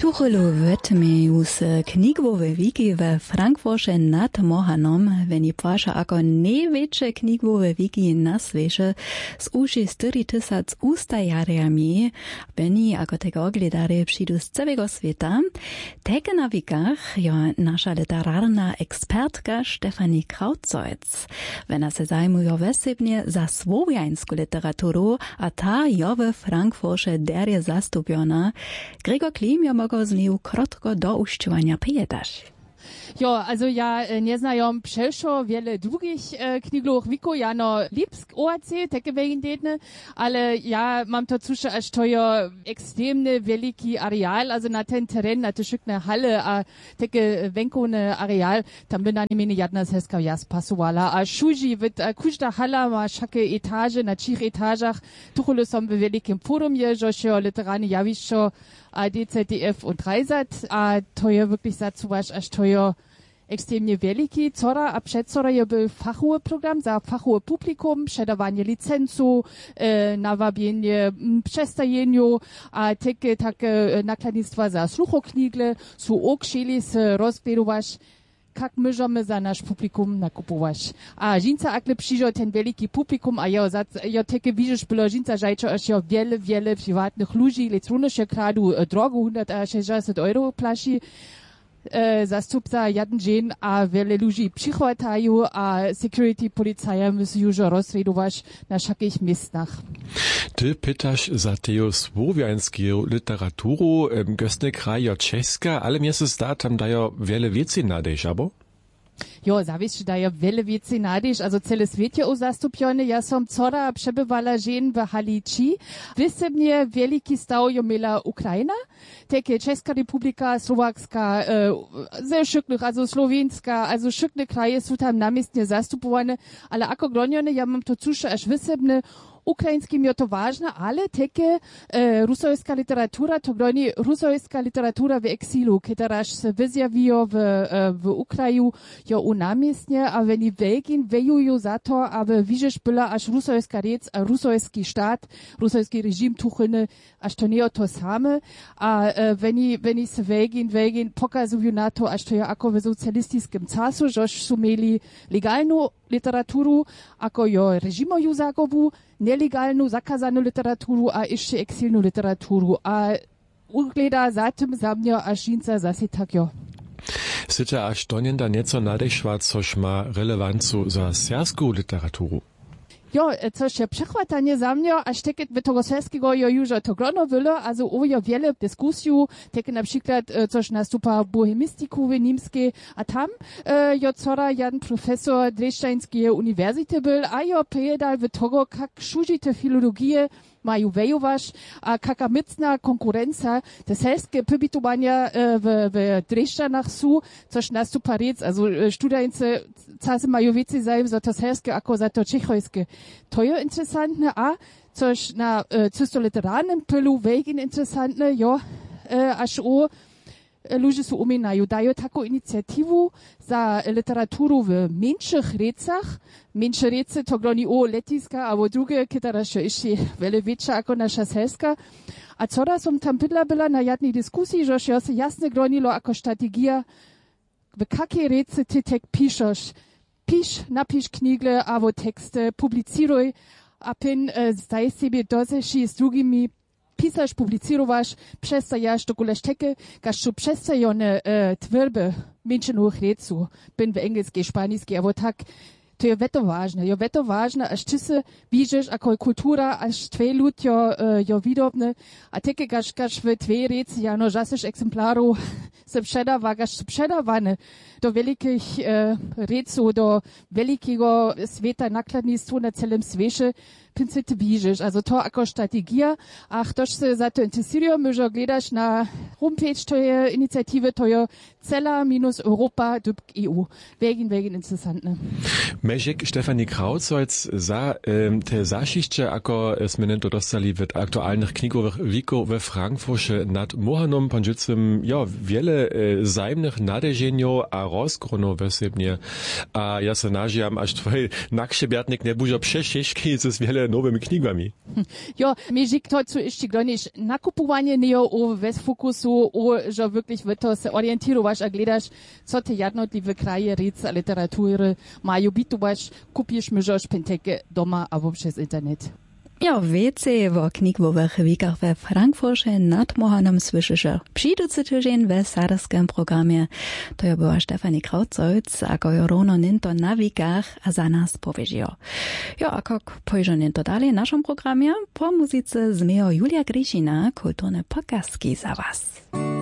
Tuchelu wytmy us knigwowe wiki we Frankfurcie nad Mohanom, wenn i płasza ako największe knigwowe wiki na świecie z uszy 4000 ustajariami, beni ako tego oglądary przyjdą z całego świata. Teke na wikach jo nasza literarna ekspertka Stefanie Krautzolz. Wenn se zajmują wesebnie za słowiańską literaturę, a ta jo we Frankfurcie derje zastupiona, Gregor Klim jo mogą z nią krótko do uściwania powiedzieć. Jo, also ja nie znają przeszło wiele drugich knigloch wiku, ja no Lipsk OAC, takie wegen ale ja mam to czusze, aż to jo ekstremny wielki areal, also na ten teren, na te szykne halle, a takie wękone areal, tam by na niemie jadna seska jas pasowala, a szuji wit kuźda hala ma szake etage, na 3 etażach, tuchulu są w wielkim forum je, że literarnie jawisko, a DZDF und Dreisat, a to je wirklich zacuwasz, aż to jo ekstremnie wielki, cora, a przed je był fachowy program za fachowe publikum, przedawanie licencu, nawabienie przestajeniu, a takie nakladnictwa za sluchoknigle, su okrzeli se rozgledować, jak możemy za nasz publikum nakupować. A żinca akle przyjdzie ten wielki publikum, a ja takie widzisz, było żinca żajczo, aż ja wiele prywatnych ludzi, elektronische kradu drogo 160 euro plaši, zastupca jeden dzień, a wiele ludzi przychodzą, a security policja musi już rozredować na wszelkich miejscach. Ty pytasz za teo słowiańską literaturę, gostny kraj jo czeska, ale mnie się zda, tam dają wiele więcej nadejść, abo? Jo, zawiesz, da ja wiele więcej nadejść, also cele swiet je zastupione. Ja som cora przebywala żen w Haliči. Wysebnie wielki stał jo miela Ukraina, takie Czeska Republika, Słowacka, ze szyknych, also Slowenska, also szykne kraje są tam namiestnie zastupowane, ale ako glonione, ja mam to cusze, aż wysebne ukraińskim je to ważne, ale takie rusojska literatura, to gloni rusojska literatura w eksilu, któraż se wyzjawiło w Ukraju, jo u namiestnie, a wenn i wegin wejują za to, aby widzisz była aż rusojska rec, a rusojski sztat, rusojski reżim tuchiny, aż to nie to same, a wenn i se wegin pokazują na to, aż to ja ako w socjalistycznym casu, żoż su mieli legalną literaturu, ako jo reżimoju zagobu, nelegalną, zakazaną literaturu, a jeszcze eksilną literaturu, a ugleda za tym za mnie, a żinca zase tak jo. Syte aż to nie da nieco nadejszła, coś ma relewancu za serbską literaturę. Jo, coś je przechwatanie za mnie, aż takie w tego serskiego jo już to grono wylo, also jo wiele dyskusju, takie na przykład coś nastupa bohemistiku w niemskiej, a tam jo cora jeden profesor Dresdajskiej uniwersytety był, a jo powiedział w tego, jak szuzite filologię mają wejować, a jaka mocna konkurencja, te serskie pobytowania w Dresdanach są, coś nastupa rec, also studenci czasem mają więcej zajem za to serskie, ako za to czechojskie. To jest interesantne, a coś na czysto literarnym polu wegen interesantne, jo, aż o ludzie są uminają, dają taką inicjatywę za literaturę w mniejszych recach. Mniejsze rece to gloni o letiska, albo drugie, które jeszcze wiele większa jako nasza serska. A cora som tam była na jednej dyskusji, że się jasne glonilo jako strategia, w jakiej rece ty tek piszesz. Napisz knigle, albo teksty, publiciruj, a pin zdaj sobie dozeši z drugimi pisasz, publicirowasz, przestajasz do kuleszteke, gasz przestajone twierby mniejszych recu, bin w engelskiej, szpańskiej, albo tak. To je veto ważne, aż ty se widzisz, ako kultura, aż twoje lud jo widobne, a teke gaš v tvoje reci, ja no žasiš eksemplarov se předava, gaš se předavane do velikih recov, do velikego sveta nakladnictva na celem sveše, pince ty widzisz, also to ako strategia, a ktoś se za to interesuje, może gledaš na homepage to je inicjatywy, to je cela-europa.eu. Wegen interessantne. Mežek Stefanie Krautzolz za te zašišće, ako sme to dostali v aktualnych knigowych wikov we Frankfurcie nad Mohanom, panžicem, ja, wiele zajemnych nadeženjo a rozgrono wesebnie. A ja se nažijam, až tvoj nakšebjatnik ne bužo přešeški, z wiele ze nowymi knigami. Jo, mir schickt heute ist die gleich nakupowanie neo o wes fokusu o że wirklich wird to se orientirować a gledasz co te jednotliwe kraje ric literatury mają bitować kupisz myżosz penteke doma albo przez internet. Ja, więcej o knigwowych wikach we Frankfurcie nad Mohanem słyszysz przyjducy tydzień w sarskim programie. To ja była Stefanie Krautzolc, a go rono ninto na wikach a za nas powiedział. Ja, a kok pojrzę ninto dalej w naszym programie, po muzyce zmiejo Julia Gryzina, kulturne pokazki za was.